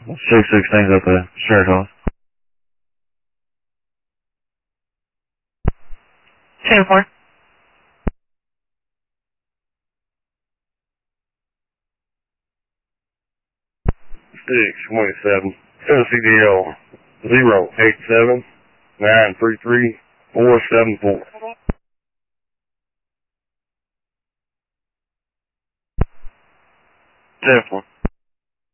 616's at the sheriff's office. 10-4. 627. CDL 087 933 474. 10-4.